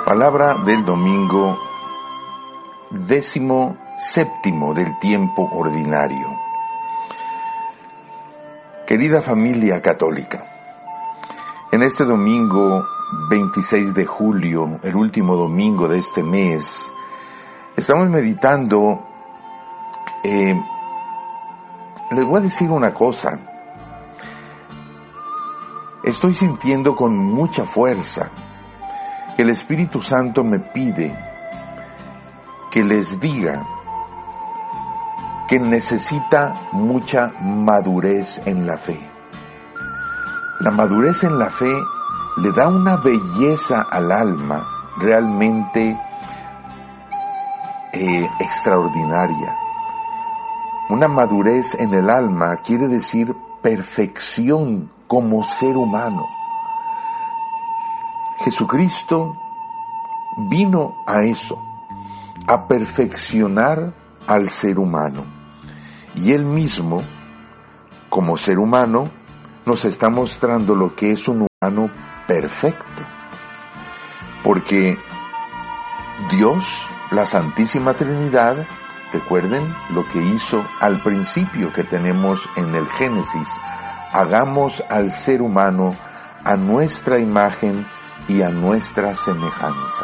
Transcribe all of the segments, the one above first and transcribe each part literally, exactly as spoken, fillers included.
Palabra del domingo décimo séptimo del tiempo ordinario. Querida familia católica, en este domingo veintiséis de julio, el último domingo de este mes, estamos meditando, eh, les voy a decir una cosa, estoy sintiendo con mucha fuerza que el Espíritu Santo me pide que les diga que necesita mucha madurez en la fe. La madurez en la fe le da una belleza al alma realmente eh, extraordinaria. Una madurez en el alma quiere decir perfección como ser humano. Jesucristo vino a eso, a perfeccionar al ser humano. Y Él mismo, como ser humano, nos está mostrando lo que es un humano perfecto. Porque Dios, la Santísima Trinidad, recuerden lo que hizo al principio que tenemos en el Génesis, hagamos al ser humano a nuestra imagen y a nuestra semejanza.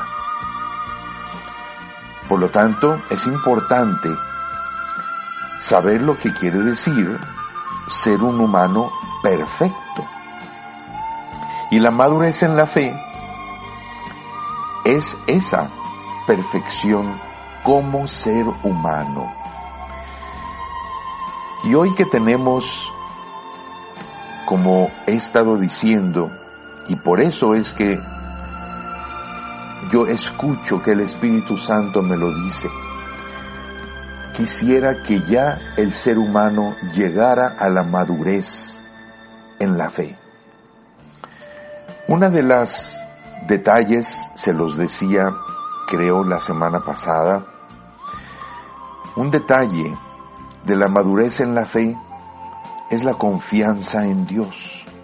Por lo tanto, es importante saber lo que quiere decir ser un humano perfecto. Y la madurez en la fe es esa perfección como ser humano. Y hoy que tenemos, como he estado diciendo, y por eso es que yo escucho que el Espíritu Santo me lo dice, quisiera que ya el ser humano llegara a la madurez en la fe. Una de las detalles, se los decía, creo, la semana pasada, un detalle de la madurez en la fe es la confianza en Dios.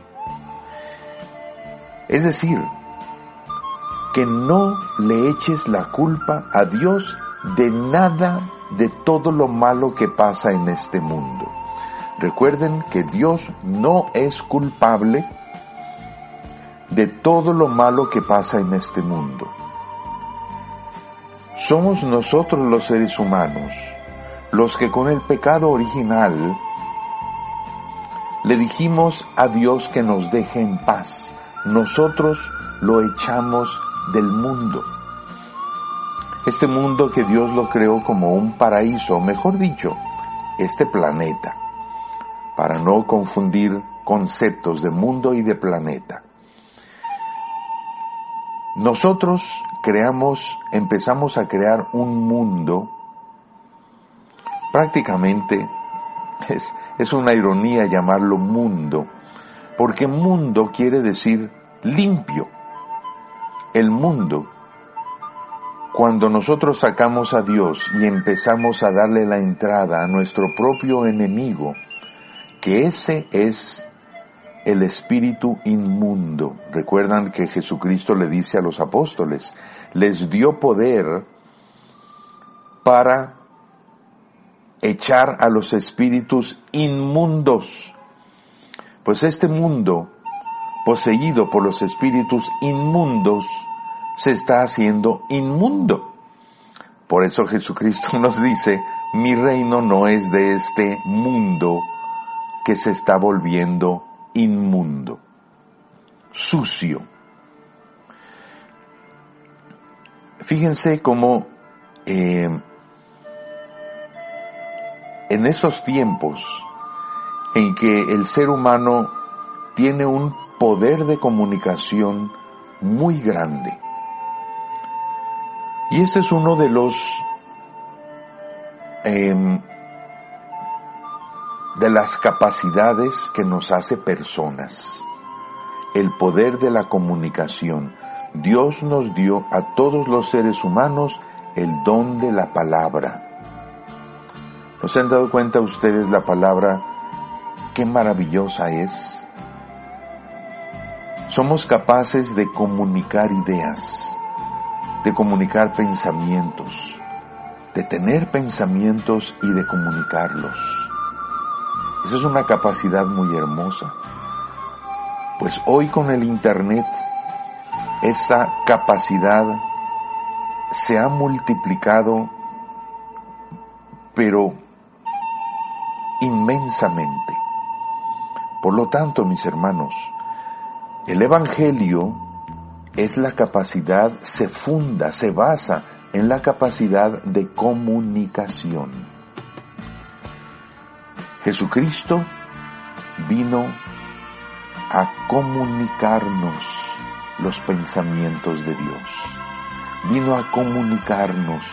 Es decir, que no le eches la culpa a Dios de nada de todo lo malo que pasa en este mundo. Recuerden que Dios no es culpable de todo lo malo que pasa en este mundo. Somos nosotros los seres humanos los que con el pecado original le dijimos a Dios que nos deje en paz. Nosotros lo echamos del mundo. Este mundo que Dios lo creó como un paraíso, o mejor dicho, este planeta, para no confundir conceptos de mundo y de planeta. Nosotros creamos, empezamos a crear un mundo, prácticamente es, es una ironía llamarlo mundo, porque mundo quiere decir limpio. El mundo, cuando nosotros sacamos a Dios y empezamos a darle la entrada a nuestro propio enemigo, que ese es el espíritu inmundo. Recuerdan que Jesucristo le dice a los apóstoles, les dio poder para echar a los espíritus inmundos. Pues este mundo, poseído por los espíritus inmundos, se está haciendo inmundo. Por eso Jesucristo nos dice, mi reino no es de este mundo que se está volviendo inmundo, sucio. Fíjense cómo eh, en esos tiempos en que el ser humano tiene un poder de comunicación muy grande. Y este es uno de los eh, de las capacidades que nos hace personas, el poder de la comunicación. Dios nos dio a todos los seres humanos el don de la palabra. ¿No se han dado cuenta ustedes la palabra qué maravillosa es? Somos capaces de comunicar ideas. de comunicar pensamientos, de tener pensamientos y de comunicarlos. Esa es una capacidad muy hermosa. Pues hoy con el Internet, esta capacidad se ha multiplicado, pero inmensamente. Por lo tanto, mis hermanos, el Evangelio es la capacidad, se funda, se basa en la capacidad de comunicación. Jesucristo vino a comunicarnos los pensamientos de Dios. Vino a comunicarnos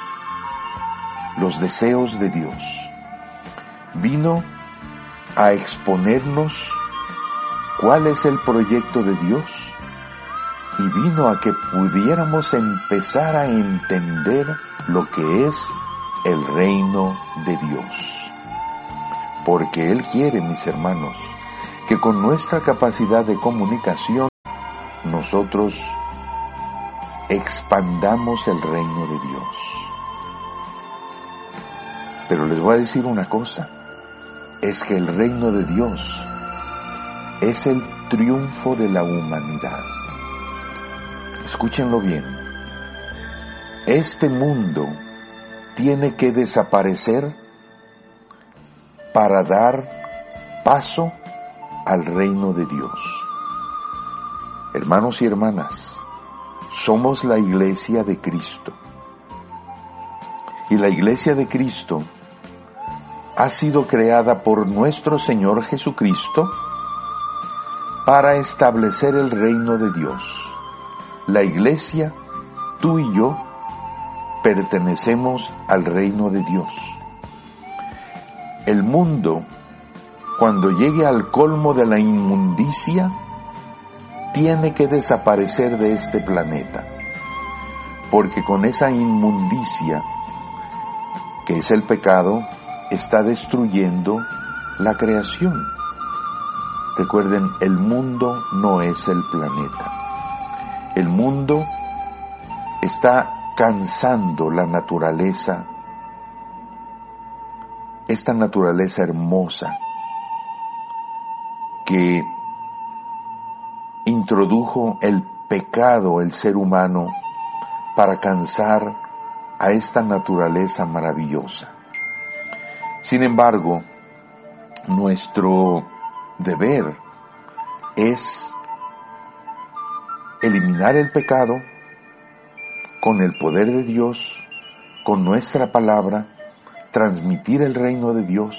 los deseos de Dios. Vino a exponernos cuál es el proyecto de Dios y vino a que pudiéramos empezar a entender lo que es el reino de Dios. Porque Él quiere, mis hermanos, que con nuestra capacidad de comunicación nosotros expandamos el reino de Dios. Pero les voy a decir una cosa, es que el reino de Dios es el triunfo de la humanidad. Escúchenlo bien. Este mundo tiene que desaparecer para dar paso al reino de Dios. Hermanos y hermanas, somos la iglesia de Cristo. Y la iglesia de Cristo ha sido creada por nuestro Señor Jesucristo para establecer el reino de Dios. La iglesia, tú y yo, pertenecemos al reino de Dios. El mundo, cuando llegue al colmo de la inmundicia, tiene que desaparecer de este planeta, porque con esa inmundicia, que es el pecado, está destruyendo la creación. Recuerden, el mundo no es el planeta. El mundo está cansando la naturaleza, esta naturaleza hermosa que introdujo el pecado, el ser humano, para cansar a esta naturaleza maravillosa. Sin embargo, nuestro deber es eliminar el pecado con el poder de Dios, con nuestra palabra, transmitir el reino de Dios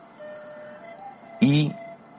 y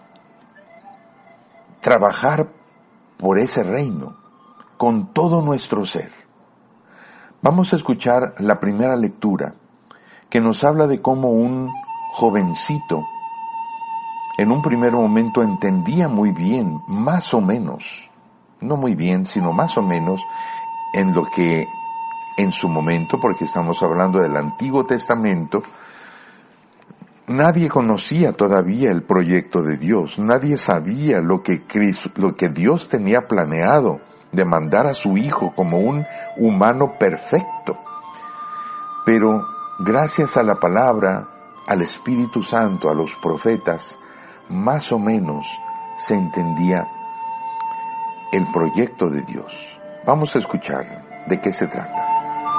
trabajar por ese reino con todo nuestro ser. Vamos a escuchar la primera lectura que nos habla de cómo un jovencito en un primer momento entendía muy bien, más o menos, no muy bien, sino más o menos, en lo que en su momento, porque estamos hablando del Antiguo Testamento, nadie conocía todavía el proyecto de Dios, nadie sabía lo que Cristo, lo que Dios tenía planeado de mandar a su Hijo como un humano perfecto. Pero gracias a la palabra, al Espíritu Santo, a los profetas, más o menos se entendía el proyecto de Dios. Vamos a escuchar de qué se trata.